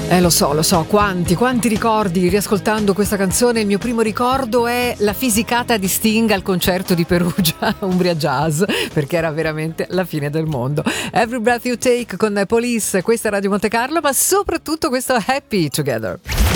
Lo so, quanti ricordi riascoltando questa canzone. Il mio primo ricordo è la fisicata di Sting al concerto di Perugia, Umbria Jazz, perché era veramente la fine del mondo. Every Breath You Take con Police, questa è Radio Monte Carlo, ma soprattutto questo Happy Together.